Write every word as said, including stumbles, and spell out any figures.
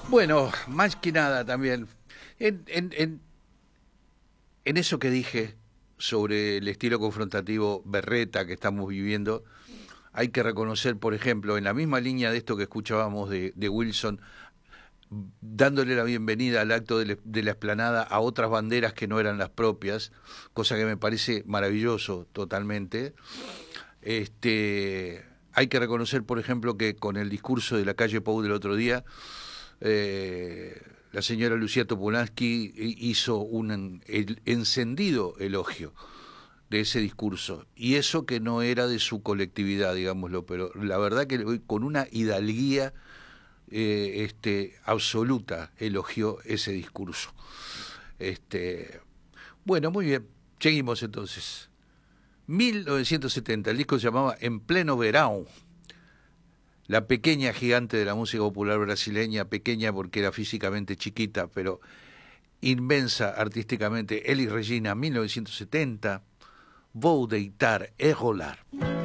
Bueno, más que nada también, en, en, en, en eso que dije sobre el estilo confrontativo berreta que estamos viviendo, hay que reconocer, por ejemplo, en la misma línea de esto que escuchábamos de, de Wilson, dándole la bienvenida al acto de, le, de la explanada a otras banderas que no eran las propias, cosa que me parece maravilloso totalmente. Este, hay que reconocer, por ejemplo, que con el discurso de la calle Pou del otro día, eh, la señora Lucía Topolansky hizo un el, encendido elogio de ese discurso, y eso que no era de su colectividad, digámoslo, pero la verdad que con una hidalguía eh, este, absoluta elogió ese discurso. Este, bueno, muy bien, seguimos entonces. mil novecientos setenta, el disco se llamaba En Pleno Verão. La pequeña gigante de la música popular brasileña, pequeña porque era físicamente chiquita, pero inmensa artísticamente, Elis Regina, mil novecientos setenta, Vou deitar e rolar.